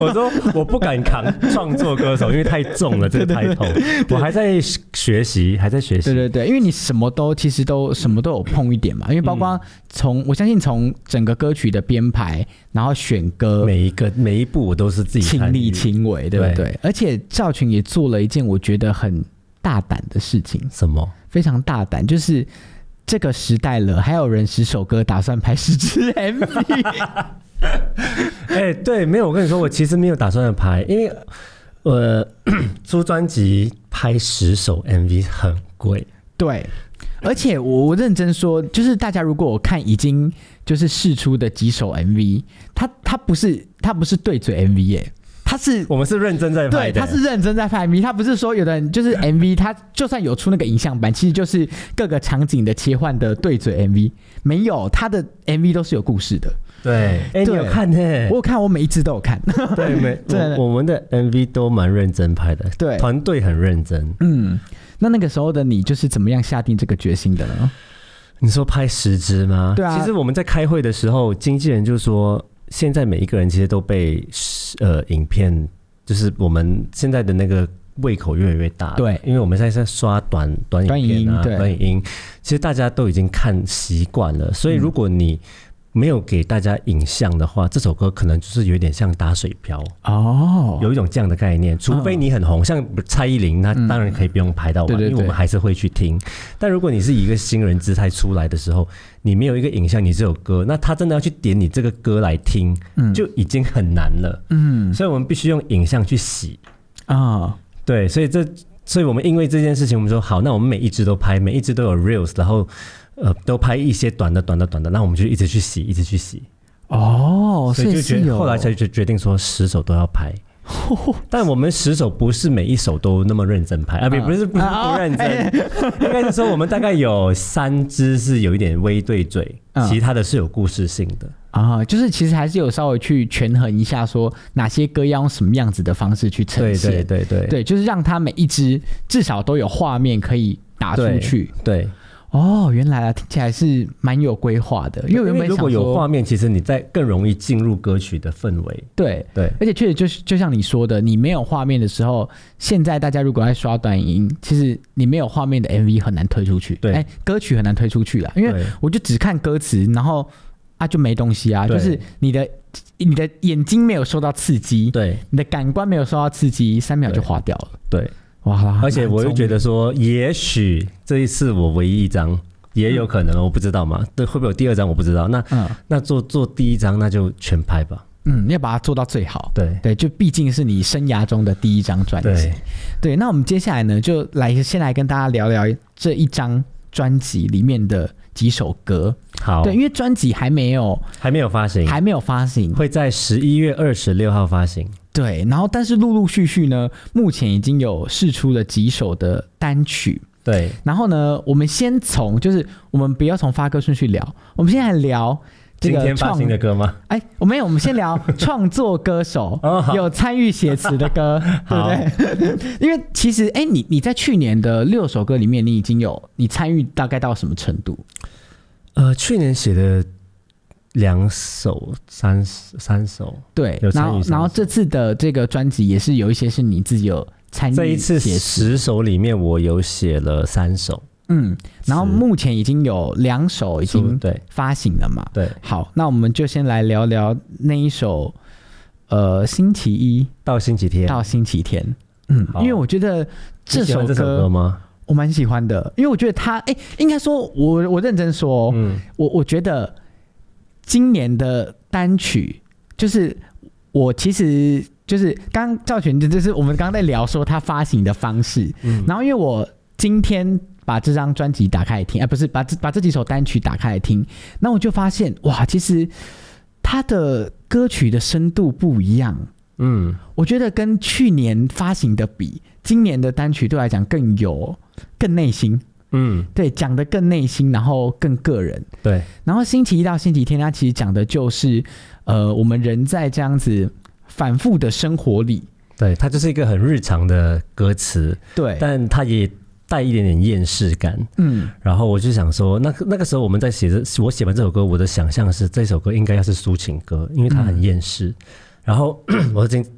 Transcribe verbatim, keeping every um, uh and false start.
我说我不敢扛创作歌手，因为太重了这个抬头，我还在学习，还在学习。 对对对，因为你什么都其实都什么都有碰一点嘛，因为包括从、嗯、我相信从整个歌曲的编排，然后选歌， 每一个每一步我都是自己亲力亲为，对不 对, 对？而且赵群也做了一件我觉得很大胆的事情。 什么？非常大胆，就是这个时代了，还有人十首歌打算拍十支 M V。 哎、欸，对，没有，我跟你说，我其实没有打算拍，因为呃，出专辑拍十首 M V 很贵。 对，而且我我认真说，就是大家如果我看已经就是释出的几首 M V， 它它不是它不是对嘴 M V 耶。他是我们是认真在拍的， 对，他是认真在拍 M V， 他不是说有的人就是 M V， 他就算有出那个影像版，其实就是各个场景的切换的对嘴 M V， 没有，他的 M V 都是有故事的。 对，哎、欸，你有看呢、欸？ 我有看，我每一支都有看。 对，每我我们的 M V 都蛮认真拍的， 对， 团队很认真。 嗯，那那个时候的你就是怎么样下定这个决心的呢？ 你说拍十支吗？ 对啊。 其实我们在开会的时候，经纪人就说，现在每一个人其实都被呃影片，就是我们现在的那个胃口越来越大。 对， 因为我们现在在刷短短影片啊，短影音，其实大家都已经看习惯了，所以如果你没有给大家影像的话，这首歌可能就是有点像打水漂哦， 有一种这样的概念。除非你很红，嗯、像蔡依林，那当然可以不用拍到完，嗯、对对对，因为我们还是会去听。但如果你是以一个新人姿态出来的时候，你没有一个影像，你只有歌，那他真的要去点你这个歌来听，嗯、就已经很难了。嗯，所以我们必须用影像去洗啊、哦。对，所以这，所以我们因为这件事情，我们说好，那我们每一支都拍，每一支都有 reels， 然后。呃，都拍一些短的、短的、短的，那我们就一直去洗，一直去洗。 哦， 所以就觉得后来才就决定说十首都要拍。但我们十首不是每一首都那么认真拍啊，不、嗯、不是不是不认真，啊哦、应该是说我们大概有三支是有一点微对嘴，嗯、其他的是有故事性的啊，就是其实还是有稍微去权衡一下，说哪些歌要用什么样子的方式去呈现。 对对对对， 对，就是让它每一支至少都有画面可以打出去。 对。对哦，原来啊，听起来是蛮有规划的。因为原本如果有画面，其实你在更容易进入歌曲的氛围。 对对， 而且确实就就像你说的，你没有画面的时候，现在大家如果在刷短影音，其实你没有画面的 M V 很难推出去。 对， 哎，歌曲很难推出去啊，因为我就只看歌词，然后啊就没东西啊，就是你的你的眼睛没有受到刺激， 对， 你的感官没有受到刺激，三秒就划掉了。 对。哇！而且我又觉得说，也许这一次我唯一一张，也有可能，嗯、我不知道嘛。对，会不会有第二张我不知道。那、嗯、那做做第一张，那就全拍吧。 嗯，要把它做到最好。 对对，就毕竟是你生涯中的第一张专辑。对对，那我们接下来呢，就来先来跟大家聊聊这一张专辑里面的几首歌。 好， 对，因为专辑还没有还没有发行， 还没有发行， 会在十一月二十六号发行。 对，然后但是陆陆续续呢，目前已经有释出了几首的单曲。 对， 然后呢，我们先从就是我们不要从发歌顺序聊，我们现在聊这个今天发行的歌吗？ 哎，我没有，我们先聊创作歌手、哦、有参与写词的歌，对不对？因为其实哎，你你在去年的六首歌里面，你已经有你参与大概到什么程度？ 呃，去年写的。两首三三首， 对，然后然后这次的这个专辑也是有一些是你自己有参与， 这一次十首里面我有写了三首， 嗯，然后目前已经有两首已经发行了嘛， 对， 好，那我们就先来聊聊那一首，呃，星期一到星期天到星期天，嗯，因为我觉得这首歌， 这首歌吗？ 我蛮喜欢的，因为我觉得它，哎，应该说我我认真说，嗯，我我觉得。今年的单曲就是我其实就是刚赵群，就是我们刚刚在聊说他发行的方式，嗯、然后因为我今天把这张专辑打开来听，哎、啊，不是把这把这几首单曲打开来听，那我就发现哇，其实他的歌曲的深度不一样，嗯，我觉得跟去年发行的比，今年的单曲对我来讲更有更内心。嗯，对，讲得更内心，然后更个人。 对， 然后星期一到星期天，它其实讲的就是，呃，我们人在这样子反复的生活里， 对，它就是一个很日常的歌词， 对， 但它也带一点点厌世感。嗯，然后我就想说，那那个时候我们在写这，我写完这首歌，我的想象是这首歌应该要是抒情歌，因为它很厌世。嗯、然后我经